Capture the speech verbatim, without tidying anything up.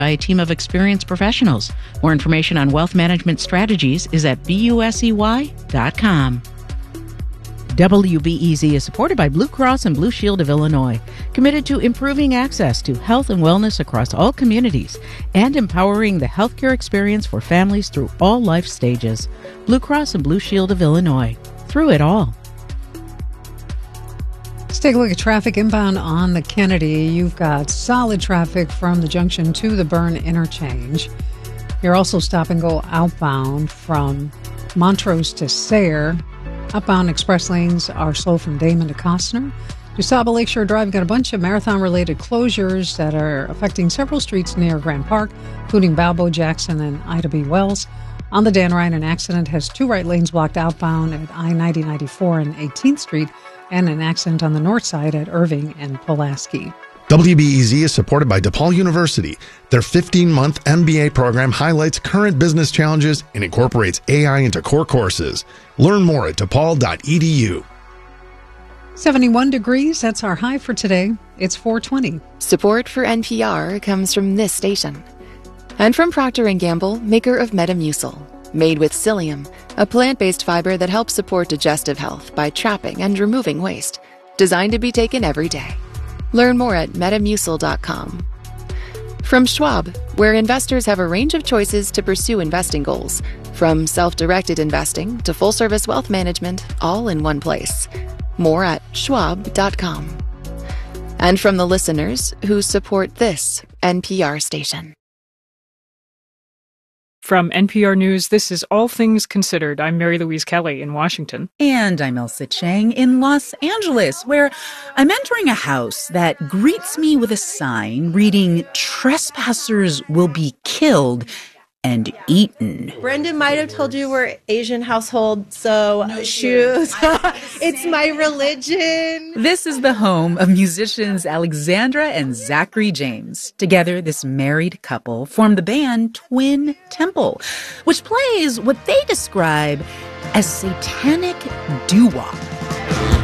by a team of experienced professionals. More information on wealth management strategies is at B U S E Y dot com. W B E Z is supported by Blue Cross and Blue Shield of Illinois, committed to improving access to health and wellness across all communities and empowering the healthcare experience for families through all life stages. Blue Cross and Blue Shield of Illinois, through it all. Let's take a look at traffic inbound on the Kennedy. You've got solid traffic from the junction to the Byrne interchange. You're also stop and go outbound from Montrose to Sayre. Outbound express lanes are slow from Damon to Costner. DuSable Lakeshore Drive, got a bunch of marathon-related closures that are affecting several streets near Grand Park, including Balbo, Jackson, and Ida B. Wells. On the Dan Ryan, an accident has two right lanes blocked outbound at I ninety ninety-four and eighteenth Street, and an accident on the north side at Irving and Pulaski. W B E Z is supported by DePaul University. Their fifteen-month M B A program highlights current business challenges and incorporates A I into core courses. Learn more at DePaul dot E D U. seventy-one degrees, that's our high for today. It's four twenty. Support for N P R comes from this station. And from Procter and Gamble, maker of Metamucil. Made with psyllium, a plant-based fiber that helps support digestive health by trapping and removing waste. Designed to be taken every day. Learn more at metamucil dot com. From Schwab, where investors have a range of choices to pursue investing goals, from self-directed investing to full-service wealth management, all in one place. More at schwab dot com. And from the listeners who support this N P R station. From N P R News, this is All Things Considered. I'm Mary Louise Kelly in Washington. And I'm Elsa Chang in Los Angeles, where I'm entering a house that greets me with a sign reading, "Trespassers will be killed and eaten." Brendan might have told you we're Asian household, so no shoes. It's my religion. This is the home of musicians Alexandra and Zachary James. Together, this married couple formed the band Twin Temple, which plays what they describe as satanic doo-wop.